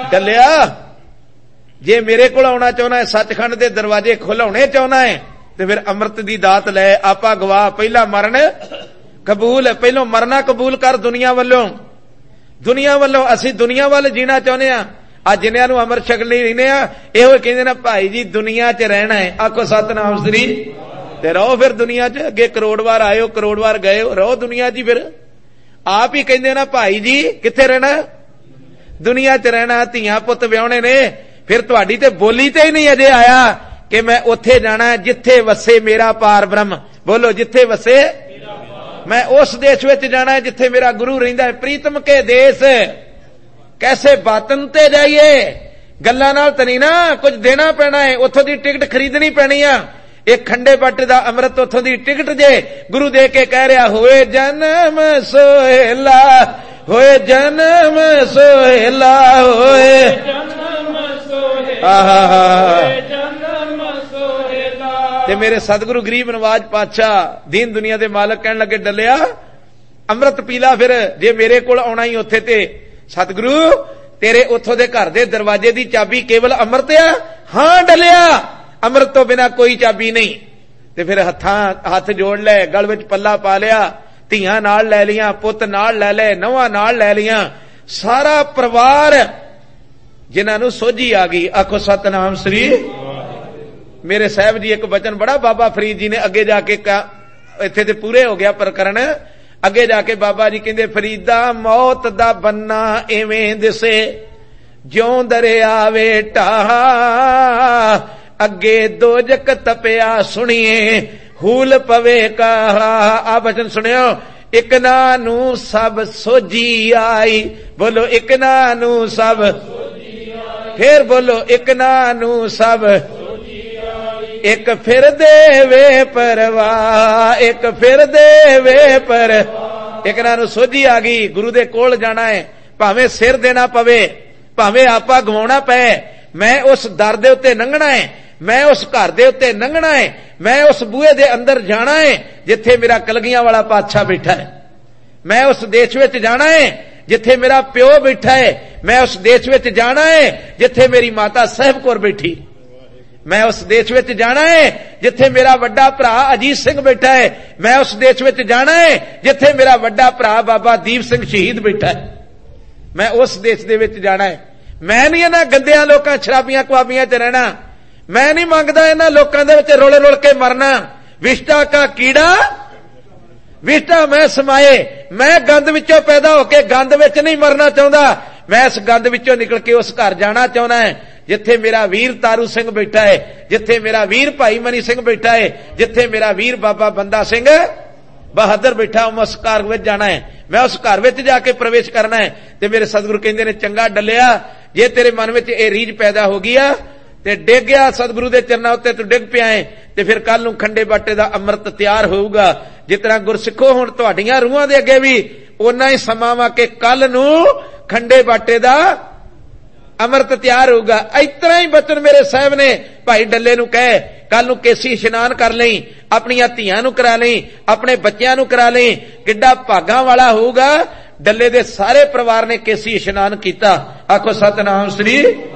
डलिया जे मेरे को आना चाहना है, सचखंड के दरवाजे खुलाने चाहना है, तो फिर अमृत की दात लै। आपा गवाह पहला मरण कबूल, पहलों मरना कबूल कर दुनिया वालों। दुनिया वालों असी दुनिया वाल जीना चाहते हैं। अज जिन्हों नूं अमृत छकने रहने यो कहते ना भाई जी दुनिया च रहना है। आखो सतनाम श्री ते रहो फिर दुनिया च। अगे करोड़ बार आयो करोड़ बार गए, रहो दुनिया च। फिर आप ही कहते ना भाई जी कित्थे रहना, दुनिया च रहना। धियां पुत व्याहणे ने, फिर तुहाडी ते बोली ते ही नहीं अजे आया कि मैं उत्थे जाना जिथे वसे मेरा पार ब्रह्म। बोलो जिथे वसे, मैं उस देश विच जाना है जिथे मेरा गुरु रहिंदा है। प्रीतम के देश कैसे बातन ते जाइए, गल्लां नाल तनी ना कुछ देना पैना है, उत्थों दी टिकट खरीदनी पैनी आ। एक खंडे बट दा अमृत उत्थों दी टिकट जे गुरु दे के कह रहा होए जन्म सोहेला, होए जन्म सोहेला, होए ते मेरे सतगुरु गरीब नवाज पातशाह दीन दुनिया दे मालक कहन लगे डलिया अमृत पीला। फिर जे मेरे कोल आउणा ही उत्थे ते सतगुरु तेरे उत्थों दे घर दे दरवाजे दी चाबी केवल अमृत आ। हां डलिया अमृत तो बिना कोई चाबी नहीं। ते फिर हथ जोड़ लै, गल विच पल्ला पा लिया, धियां नाल लै लियां, पुत नाल लै ले, नौवां नाल लै लियां, सारा परिवार जिन्हां नूं सोझी आ गई। आखो सतनाम श्री। मेरे साहब जी एक वचन बड़ा बाबा फरीद जी ने अगे जाके इत्थे ते पूरे हो गया प्रकरण। अगे जाके बाबा जी कहंदे फरीदा मौत दा बन्ना एवें दिसे ज्यों दरिया वेटा, अगे दोजक तपिया सुनिए हूल पवे कहा। आ वचन सुनियो, एक नानू सब सोझी आई। बोलो एक नानू सब, फिर बोलो एक नानू सब, एक फिर देवे परवाह, एक फिर देवे पर। एक नानू सोझी आ गई, गुरु दे कोल जाना है, भावें सिर देना पवे, भावें आपा गवाउणा पए, मैं उस दर दे उत्ते लंघना है, मैं उस घर दे उत्ते लंघना है, मैं उस बूहे दे अंदर जाना है जिथे मेरा कलगियां वाला पातशाह बैठा है। मैं उस देश विच जाना है जिथे मेरा प्यो बैठा है। मैं उस देश विच जाना है जिथे मेरी माता साहिब कौर बैठी। मैं उस देश विच जाना है जिथे मेरा वड्डा भरा अजीत सिंह बैठा है। मैं उस देश विच जाना है जिथे मेरा वड्डा भरा बाबा दीप सिंह शहीद बैठा है। मैं उस देश दे विच जाना है। मैं नहीं इन्हां गंदियां लोकां शराबियां कवाबियां च रहना। मैं नहीं मंगदा इन्हां लोकां दे विच रोल रोल के मरना। विष्टा का कीड़ा विष्टा मैं समाए। मैं गंद विचों पैदा होके गंद विच नहीं मरना चाहुंदा। मैं इस गंद विचों निकल के उस घर जाना चाहुंदा है जिथे मेरा वीर तारू सिंह बैठा है, जिथे मेरा वीर भाई मनी सिंह बैठा है, जिथे मेरा वीर बाबा बंदा सिंह बहादुर बैठा। उस घर विच जाना है, मैं उस घर विच जाके प्रवेश करना है। ते मेरे सतगुरु कहंदे ने चंगा डलिया जे तेरे मन विच ये रीझ पैदा हो गई आ ते डिग गया सतगुरु दे चरनां उत्ते तू डिग पिया है ते फिर कल नूं खंडे बाटे दा अमृत तैयार होऊगा। जितना गुरसिखो हुण तुहाडीआं रूहां दे अगे भी उन्ना ही समां वा के कल नूं खंडे बाटे दा अमृत तैयार होगा। इतना ही बचन मेरे साहब ने भाई डल्ले नूं कहे कल नूं केसी इशनान कर लई, अपनियां धीआं नूं करा लई, अपने बच्चियां नूं करा लई, किड्डा भागां वाला होऊगा। डल्ले दे सारे परिवार ने केसी इशनान कीता। आखो सतनाम श्री।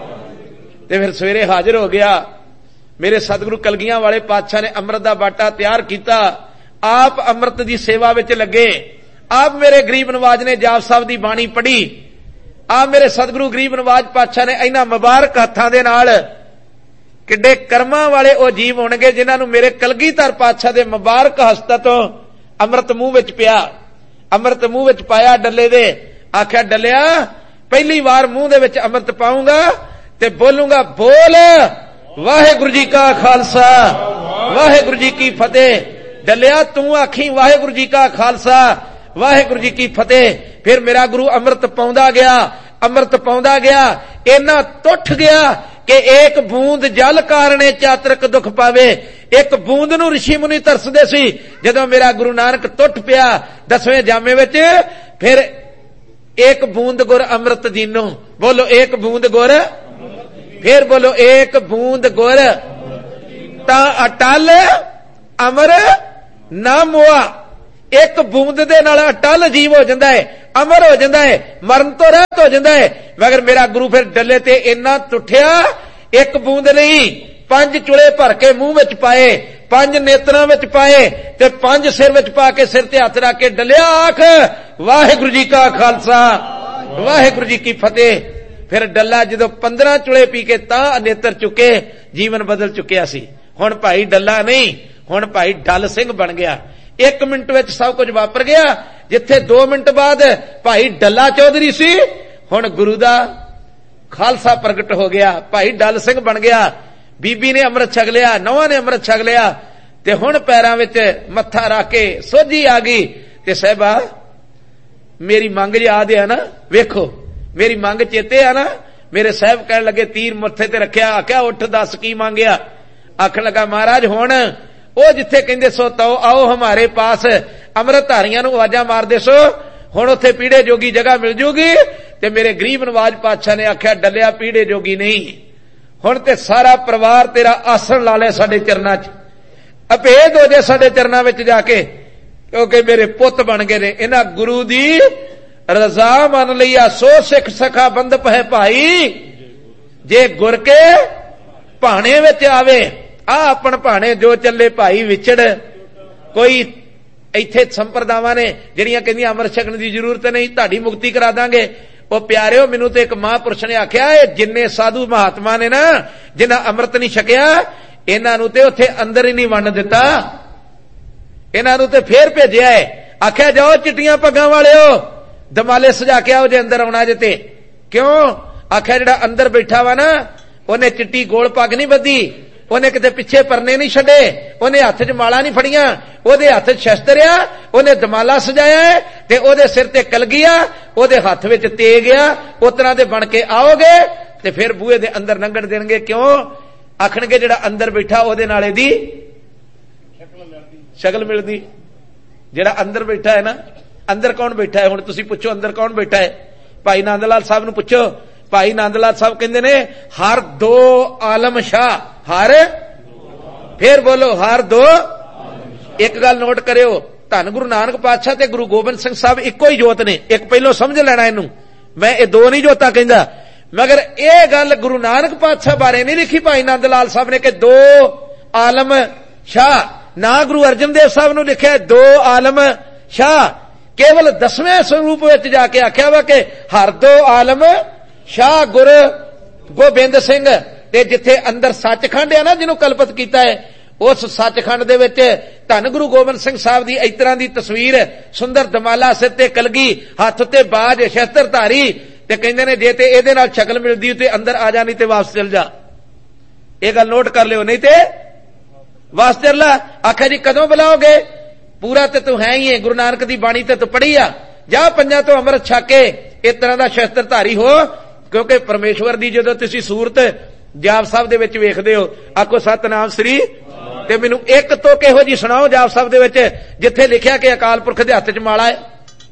ते फिर सवेरे हाजिर हो गया। मेरे सतगुरु कलगियां वाले पातशाह ने अमृत दा बाटा तैयार कीता। आप अमृत दी सेवा विच लगे। आप मेरे गरीब नवाज ने जाप साहब दी बाणी पढ़ी। आप मेरे सतगुरु गरीब नवाज पातशाह ने इन्हां मुबारक हत्थां दे नाल किड्डे कर्मां वाले ओ जीव होणगे जिन्हां नूं मेरे कलगीधर पातशाह दे मुबारक हस्तां तो अमृत मूंह विच पिया। अमृत मूंह विच पाया डल्ले दे। आख्या डलिया पहली बार मूंह दे विच अमृत पाऊंगा ते बोलूंगा बोल वाहिगुरू जी का खालसा वाहिगुरू जी की फतेह। डलिया तू आखी वाहिगुरू जी का खालसा वाहिगुरू जी की फतेह। फिर मेरा गुरु अमृत पाउंदा गया, अमृत पाउंदा गया। इन्ना तुठ गया कि एक बूंद जल कारणे चातरक दुख पावे। एक बूंद नूं ऋषि मुनि तरसदे सी। जदों मेरा गुरु नानक तुठ पिया 10वें जामे विच, फिर एक बूंद गुर अमृत दीनो। बोलो एक बूंद गुर, फिर बोलो एक बूंद गुर ता अटल अमर ना मोआ। एक बूंद दे नाल अटल अजीब हो जाता है, अमर हो जाता है, मरण तो रहत हो जाता है। मगर मेरा गुरु फिर डले ते इन्ना टुठिया, एक बूंद नहीं 5 चुले भर के मुंह विच पाए, 5 नेत्रां विच पाए ते 5 सिर विच पा के सिर ते हथ रख के डलिया, आख वाहिगुरू जी का खालसा वाहिगुरू जी की फतेह। फिर डल्ला जदों 15 चुले पी के तां नेत्र चुके, जीवन बदल चुकिया सी। हुण भाई डल्ला नहीं, हुण भाई डल सिंह बन गया। 1 मिनट विच सब कुछ वापर गया। जिथे 2 मिनट बाद भाई डल्ला चौधरी सी, हुण गुरु दा खालसा प्रगट हो गया, भाई डल सिंह बन गया। बीबी ने अमृत छक लिया, नौहां ने अमृत छक लिया ते हुण पैरां विच मत्था रख के सोझी आ गई ते साहिबा मेरी मंग याद है ना, वेखो मेरी मंग चेते आ ना। मेरे साहब कहन लगे तीर मत्थे ते रखिया, आख्या उठ दस की मांगिया। आखन लगा महाराज हुण ओ जिथे कहंदे सो तो आओ हमारे पास, अमृतधारियां नूं आवाजां मारदे सो, हुण उत्थे पीड़े जोगी जगह मिल जूगी। ते मेरे गरीब नवाज पातशाह ने आख्या डलिया पीड़े जोगी नहीं, हुण ते सारा परिवार तेरा आसन ला ले साडे चरनां च, अभेद हो जाए साडे चरनां विच जाके, क्योंकि मेरे पुत बन गए ने। इन्हां गुरु दी रजा मन लिया, सो सिख सखा बंदप है भाई, जे गुर के भाणे विच आवे। आ अपन भाणे जो चले भाई विछड़, कोई इत्थे संप्रदावां ने जिहड़ियां कहंदियां अमृत छकण दी जरूरत नहीं, तुहाडी मुक्ति करा दांगे। ओ प्यारिओ मैनू ते एक महापुरुष ने आख्या, जिन्ने साधु महात्मा ने ना जिन्हां अमृत नहीं छकिया, इन्हां नूं ते उत्थे अंदर ही नहीं वंड दिता, इन्हां नूं ते फेर भेजिया है। आख्या जाओ चिट्टियां पग्गां वालिओ दमाले सजा के आओ जे अंदर आउणा जे ते। क्यों? आख्या जिहड़ा अंदर बैठा वा ना, उहने चिट्टी गोल पग नहीं बधी, उहने किते पिछे परने नहीं छड्डे, उहने हत्थ च माला नहीं फड़ियां, ओहदे हत्थ च शस्त्र आ, उहने दमाला सजाया है ते ओहदे सिर ते कलगी आ, ओहदे हत्थ विच तेग आ। उस तरह दे बन के आओगे ते फिर बूहे दे अंदर लंघण देणगे। क्यों? आखणगे जिहड़ा अंदर बैठा ओहदे नाल इहदी शक्ल मिलदी, जिहड़ा अंदर बैठा है ना। अंदर कौन बैठा है? हुण तुसीं पुछो अंदर कौन बैठा है? भाई नंद लाल साहब नूं पुछो। भाई नंद लाल साहब कहंदे ने हर 2 आलम शाह, हर फिर बोलो हर 2। एक गल नोट करियो, धन गुरु नानक पातशाह ते गुरु गोबिंद सिंह साहब इक्को ही जोत ने। एक पहलों समझ लेना इनू, मैं ये 2 नहीं जोता कहंदा, मगर ये गल गुरु नानक पातशाह बारे नहीं लिखी भाई नंद लाल साहब ने कि 2 आलम शाह। ना गुरु अर्जन देव साहब नूं लिखिआ 2 आलम शाह। केवल 10वें स्वरूप विच जाके आख्या वा कि हर 2 आलम शाह गुरु गोबिंद सिंह। ते जिथे अंदर सचखंड है ना, जिन्हों कल्पित किया है, उस सचखंड दे विच धन गुरु गोबिंद सिंह साहब की इस तरह की तस्वीर, सुंदर दमाला, सिर ते कलगी, हाथ ते बाज, शस्त्रधारी। ते कहंदे ने जे ते इहदे नाल शक्ल मिलदी ते अंदर आ जा, नहीं ते वापस चल जा। ये गल नोट कर लियो, नहीं ते वापस चल ला। आखिया जी कदों बुलाओगे? पूरा ते तू है ही है, गुरु नानक दी बाणी ते तू पढ़ी आ, जा पंजां तो अमृत छक के इस तरह का शस्त्रधारी हो। क्योंकि परमेश्वर दी जदों तुसीं सूरत जाप साहब दे विच वेखदे हो, आखो सतनाम श्री, ते मैनू एक तो किहो जी सुणाओ जाप साहब दे विच जिथे लिखिआ कि अकाल पुरख दे हत्थ च माला है।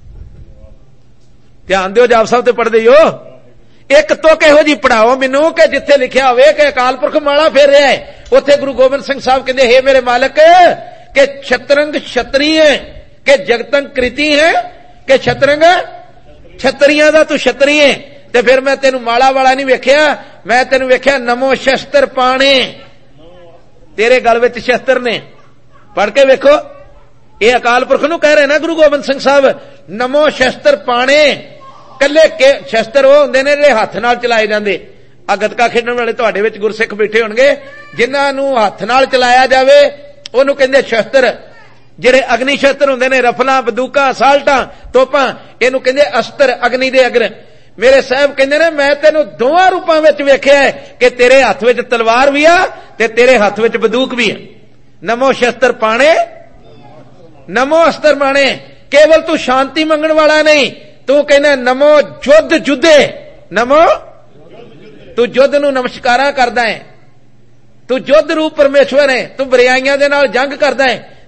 ध्यान दिओ, जाप साहब ते पढ़दे हो, एक तो किहो जी पढ़ाओ मैनू कि जिथे लिखिआ होवे कि अकाल पुरख माला फेर रहा है। उत्थे गुरु गोबिंद सिंह साहब कहंदे हे मेरे मालक के छतरंग क्षत्रिय है कि जगतंग कृति है, कि छतरंग छतरियां दा तू क्षत्रिय है। ते फिर मैं तेनू माला वाला नहीं वेख्या, मैं तेनू वेख्या नमो शस्त्र पाणे, तेरे गल विच शस्त्र ने। पढ़ के वेखो, ये अकाल पुरख नूं कह रहे ना गुरु गोबिंद सिंह साहब, नमो शस्त्र पाणे। कल्ले के शस्त्र वो हुंदे ने जिहड़े हत्थ नाल चलाए जांदे। आ गतका खेडण वाले तुहाडे विच गुरसिख बैठे होणगे, जिन्हां नूं हत्थ नाल चलाया जावे ओनूं कहंदे शस्त्र। जिहड़े अग्नि शस्त्र हुंदे ने, रफलां, बंदूकां, साल्टां, तोपां, इहनूं कहंदे अस्त्र, अग्नि दे अग्र। मेरे साहब कहंदे ने मैं तेनू 2 रूपां विच वेखिआ है कि तेरे हत्थ विच तलवार भी आ ते तेरे हत्थ विच बंदूक भी है। नमो शस्त्र पाणे, नमो अस्त्र पाणे। केवल तू शांति मंगण वाला नहीं, तू कहना नमो युद्ध जुद्धे, नमो तू युद्ध नूं नमस्कारां करदा है, तू युद्ध रूप परमेश्वर है, तू बुराइयां दे नाल जंग करदा है।